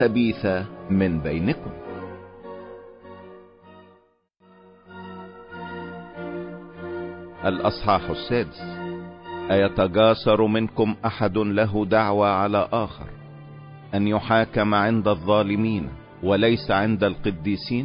خبيث من بينكم. الأصحاح 6. أيتجاسر منكم أحد له دعوى على آخر أن يحاكم عند الظالمين وليس عند القديسين؟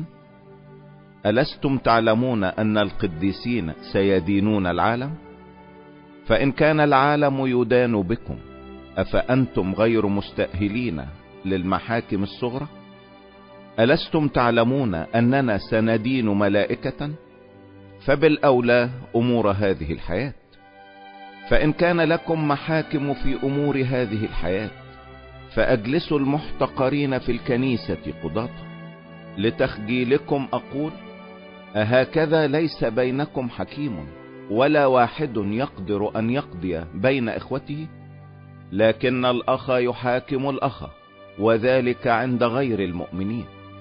ألستم تعلمون أن القديسين سيدينون العالم؟ فإن كان العالم يدان بكم، أفأنتم غير مستأهلين للمحاكم الصغرى؟ ألستم تعلمون أننا سندين ملائكة؟ فبالأولى أمور هذه الحياة. فإن كان لكم محاكم في أمور هذه الحياة، فأجلسوا المحتقرين في الكنيسة قضاة. لتخجيلكم أقول: أهكذا ليس بينكم حكيم ولا واحد يقدر أن يقضي بين إخوته؟ لكن الأخ يحاكم الأخ، وذلك عند غير المؤمنين.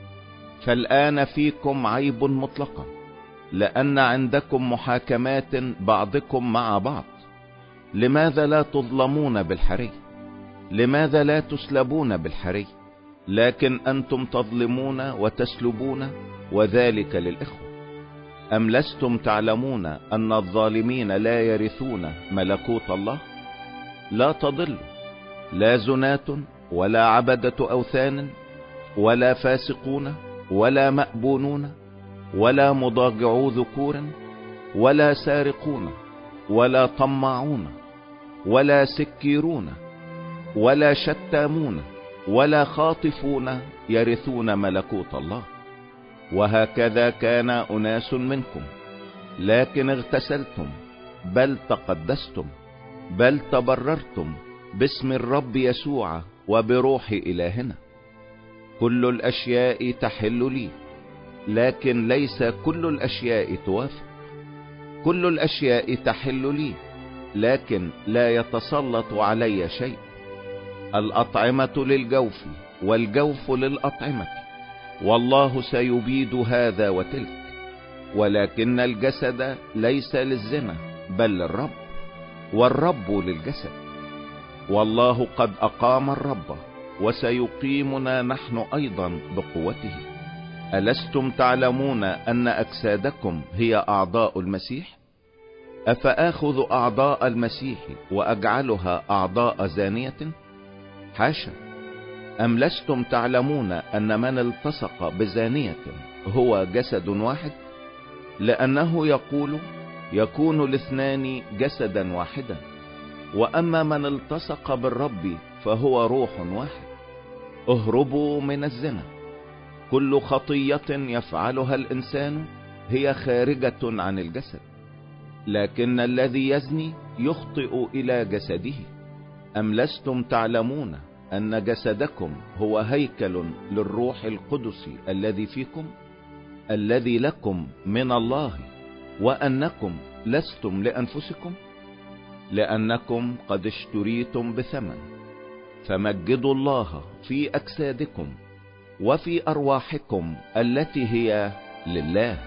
فالآن فيكم عيب مطلقا، لأن عندكم محاكمات بعضكم مع بعض. لماذا لا تظلمون بالحري؟ لماذا لا تسلبون بالحري؟ لكن أنتم تظلمون وتسلبون، وذلك للإخوة. أم لستم تعلمون أن الظالمين لا يرثون ملكوت الله؟ لا تضلوا، لا زنات ولا عبدة أوثان ولا فاسقون ولا مأبونون ولا مضاجعو ذكور ولا سارقون ولا طماعون ولا سكيرون ولا شتامون ولا خاطفون يرثون ملكوت الله. وهكذا كان أناس منكم، لكن اغتسلتم، بل تقدستم، بل تبررتم باسم الرب يسوع وبروح إلهنا. كل الأشياء تحل لي، لكن ليس كل الأشياء توافق. كل الأشياء تحل لي، لكن لا يتسلط علي شيء. الأطعمة للجوف والجوف للأطعمة، والله سيبيد هذا وتلك. ولكن الجسد ليس للزنا بل للرب، والرب للجسد. والله قد أقام الرب، وسيقيمنا نحن أيضا بقوته. ألستم تعلمون أن أجسادكم هي أعضاء المسيح؟ أفآخذ أعضاء المسيح وأجعلها أعضاء زانية؟ حاشا. أم لستم تعلمون أن من التصق بزانية هو جسد واحد؟ لأنه يقول: يكون الاثنان جسدا واحدا. وأما من التصق بالرب فهو روح واحد. اهربوا من الزنا. كل خطية يفعلها الإنسان هي خارجة عن الجسد، لكن الذي يزني يخطئ إلى جسده. أم لستم تعلمون أن جسدكم هو هيكل للروح القدس الذي فيكم، الذي لكم من الله، وأنكم لستم لأنفسكم؟ لأنكم قد اشتريتم بثمن. فمجدوا الله في أجسادكم وفي أرواحكم التي هي لله.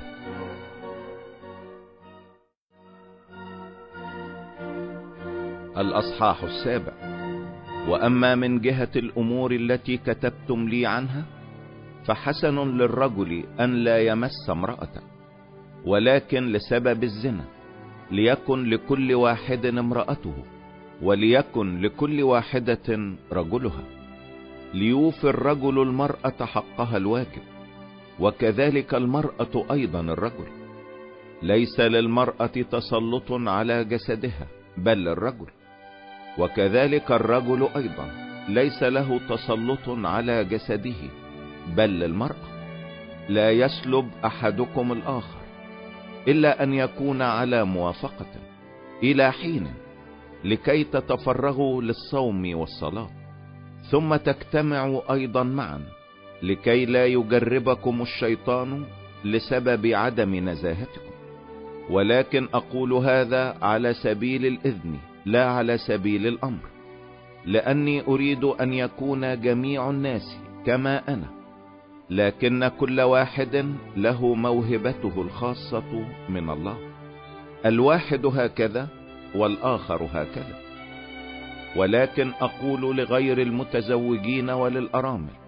الأصحاح 7. وأما من جهة الأمور التي كتبتم لي عنها، فحسن للرجل أن لا يمس امرأة، ولكن لسبب الزنا ليكن لكل واحد امرأته، وليكن لكل واحدة رجلها، ليوفي الرجل المرأة حقها الواجب، وكذلك المرأة أيضا الرجل. ليس للمرأة تسلط على جسدها بل للرجل، وكذلك الرجل أيضا ليس له تسلط على جسده بل للمرأة. لا يسلب أحدكم الآخر، إلا أن يكون على موافقة إلى حين، لكي تتفرغوا للصوم والصلاة، ثم تجتمعوا أيضا معا، لكي لا يجربكم الشيطان لسبب عدم نزاهتكم. ولكن أقول هذا على سبيل الإذن لا على سبيل الأمر، لأني أريد أن يكون جميع الناس كما أنا، لكن كل واحد له موهبته الخاصة من الله، الواحد هكذا والآخر هكذا. ولكن أقول لغير المتزوجين وللأرامل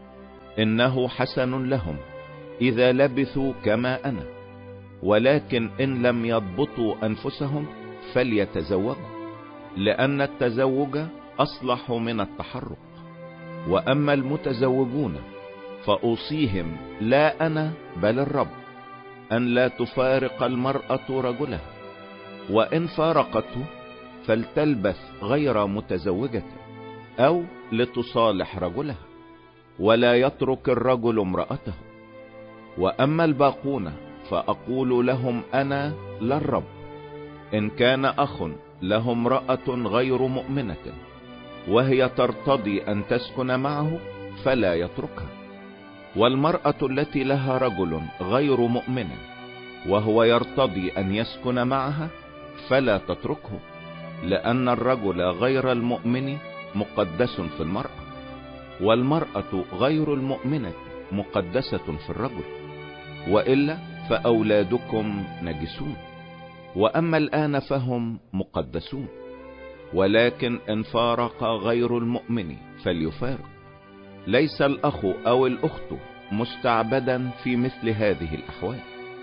إنه حسن لهم إذا لبثوا كما أنا، ولكن إن لم يضبطوا أنفسهم فليتزوجوا، لأن التزوج أصلح من التحرك. وأما المتزوجون فأوصيهم لا أنا بل الرب أن لا تفارق المرأة رجلها، وإن فارقته فلتلبث غير متزوجة أو لتصالح رجلها، ولا يترك الرجل امرأته. وأما الباقون فأقول لهم أنا لا الرب: إن كان أخ له امرأة غير مؤمنة وهي ترتضي أن تسكن معه فلا يتركها، والمرأة التي لها رجل غير مؤمن وهو يرتضي أن يسكن معها فلا تتركه، لأن الرجل غير المؤمن مقدس في المرأة، والمرأة غير المؤمنة مقدسة في الرجل، وإلا فأولادكم نجسون، وأما الآن فهم مقدسون. ولكن إن فارق غير المؤمن فليفارق. ليس الأخ أو الأخت مستعبدا في مثل هذه الأحوال،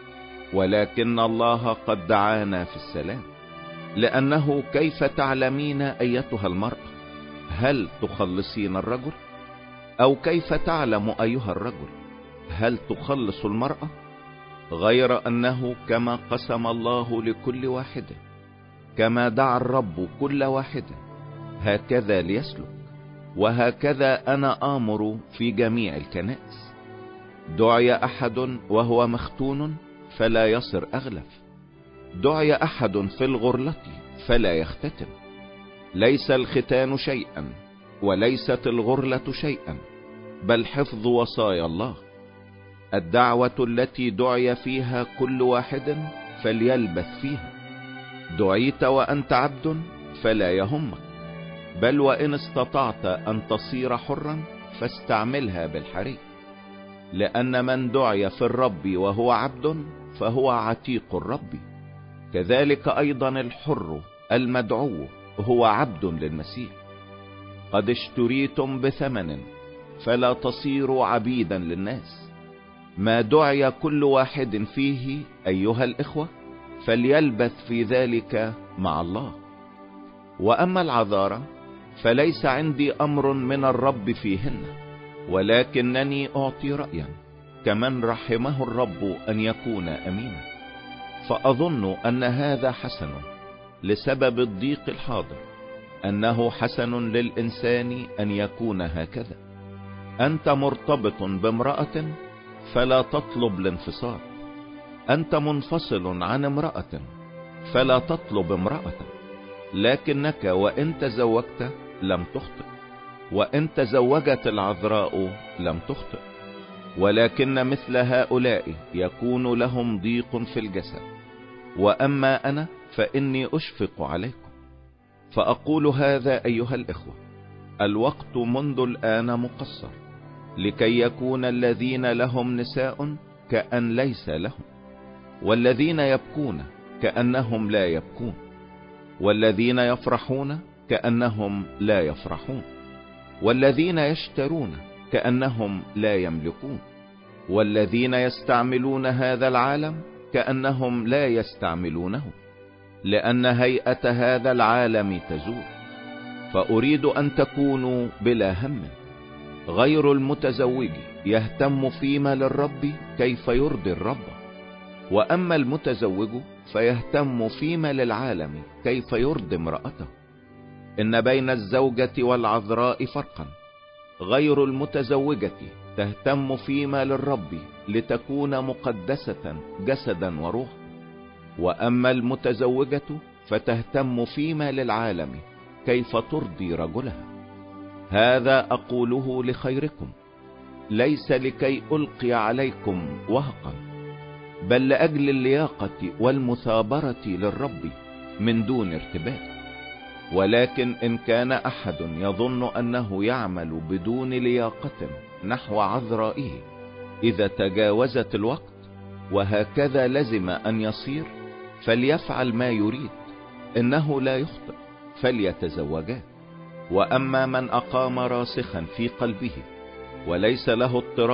ولكن الله قد دعانا في السلام. لأنه كيف تعلمين أيتها المرأة هل تخلصين الرجل؟ أو كيف تعلم أيها الرجل هل تخلص المرأة؟ غير أنه كما قسم الله لكل واحد، كما دعا الرب كل واحد، هكذا ليسلك. وهكذا أنا آمر في جميع الكنائس. دعي أحد وهو مختون فلا يصر أغلف، دعي أحد في الغرلة فلا يختتم. ليس الختان شيئا وليست الغرلة شيئا، بل حفظ وصايا الله. الدعوة التي دعي فيها كل واحد فليلبث فيها. دعيت وأنت عبد فلا يهمك، بل وإن استطعت أن تصير حرا فاستعملها بالحري، لأن من دعي في الرب وهو عبد فهو عتيق الرب. كذلك أيضا الحر المدعو هو عبد للمسيح. قد اشتريتم بثمن فلا تصيروا عبيدا للناس. ما دعي كل واحد فيه أيها الإخوة فليلبث في ذلك مع الله. وأما العذارى فليس عندي أمر من الرب فيهن، ولكنني أعطي رأيا كمن رحمه الرب أن يكون أمينا. فأظن أن هذا حسن لسبب الضيق الحاضر، أنه حسن للإنسان أن يكون هكذا. أنت مرتبط بامرأة فلا تطلب الانفصال، أنت منفصل عن امرأة فلا تطلب امرأة. لكنك وإن تزوجت لم تخطئ، وإن تزوجت العذراء لم تخطئ. ولكن مثل هؤلاء يكون لهم ضيق في الجسد، وأما أنا فإني أشفق عليكم. فأقول هذا أيها الإخوة: الوقت منذ الآن مقصر، لكي يكون الذين لهم نساء كأن ليس لهم، والذين يبكون كأنهم لا يبكون، والذين يفرحون كأنهم لا يفرحون، والذين يشترون كأنهم لا يملكون، والذين يستعملون هذا العالم كأنهم لا يستعملونه، لأن هيئة هذا العالم تزول. فأريد أن تكونوا بلا هم. غير المتزوج يهتم فيما للرب كيف يرضي الرب، وأما المتزوج فيهتم فيما للعالم كيف يرضي امرأته. إن بين الزوجة والعذراء فرقا. غير المتزوجة تهتم فيما للرب لتكون مقدسة جسدا وروحا، وأما المتزوجة فتهتم فيما للعالم كيف ترضي رجلها. هذا أقوله لخيركم، ليس لكي ألقي عليكم وهقا، بل لأجل اللياقة والمثابرة للرب من دون ارتباك. ولكن إن كان أحد يظن أنه يعمل بدون لياقة نحو عذرائه إذا تجاوزت الوقت، وهكذا لزم أن يصير، فليفعل ما يريد، إنه لا يخطئ، فليتزوجا. وأما من أقام راسخا في قلبه وليس له اضطراب